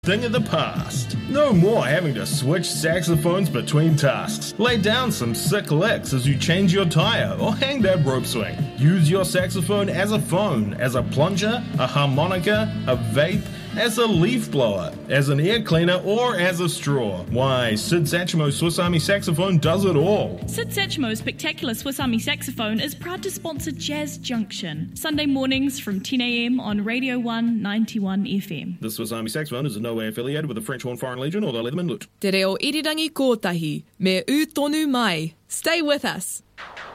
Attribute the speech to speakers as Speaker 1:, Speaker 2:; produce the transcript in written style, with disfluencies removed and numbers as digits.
Speaker 1: Thing of the past. No more having to switch saxophones between tasks. Lay down some sick licks as you change your tire or hang that rope swing. Use your saxophone as a phone, as a plunger, a harmonica, a vape, as a leaf blower, as an air cleaner, or as a straw. Why, Sid Satchmo's Swiss Army Saxophone does it all.
Speaker 2: Sid Satchmo's spectacular Swiss Army Saxophone is proud to sponsor Jazz Junction, Sunday mornings from 10 a.m. on Radio 1 91 FM.
Speaker 1: The Swiss Army Saxophone is in no way affiliated with the French Horn Foreign Legion or the Leatherman Lute.
Speaker 3: Te reo irirangi kōtahi, me u tonu mai. Stay with us.